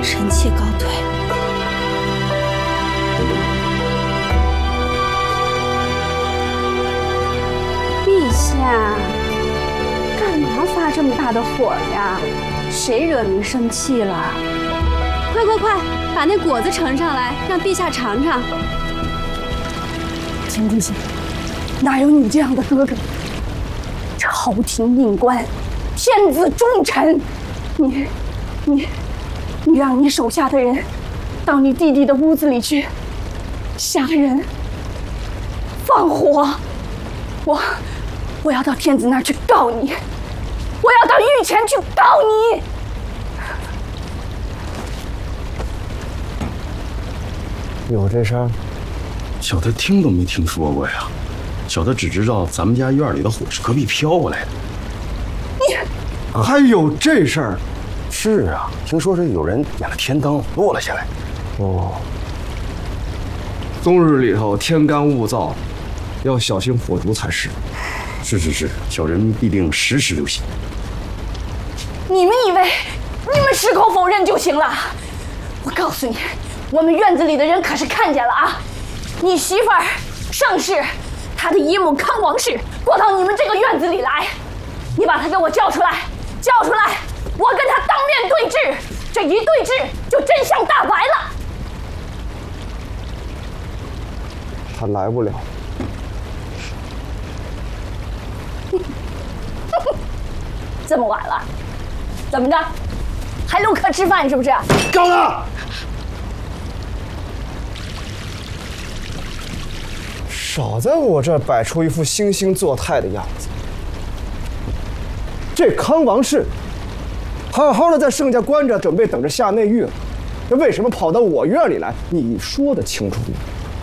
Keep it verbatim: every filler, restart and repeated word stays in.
臣妾告退。陛下，干嘛发这么大的火呀？谁惹您生气了？快快快，把那果子盛上来，让陛下尝尝。 秦陛下，哪有你这样的哥哥？朝廷命官，天子重臣，你，你，你让你手下的人到你弟弟的屋子里去杀人、放火，我，我要到天子那儿去告你，我要到御前去告你。 有这事儿？ 小的听都没听说过呀，小的只知道咱们家院里的火是隔壁飘过来的。 你、 啊、还有这事儿？ 是啊，听说是有人点了天灯落了下来。 哦，冬日里头天干物燥，要小心火烛才是。 是是是，小人必定时时留心。 你们以为你们矢口否认就行了？我告诉你，我们院子里的人可是看见了啊！你媳妇儿盛氏，她的姨母康王氏过到你们这个院子里来，你把她给我叫出来，叫出来，我跟她当面对质，这一对质就真相大白了。 他来不了。 这么晚了，怎么着？还留客吃饭是不是？ 够了！少在我这儿摆出一副惺惺作态的样子。这康王氏，好好的在盛家关着，准备等着下内狱了，这为什么跑到我院里来？你说得清楚点。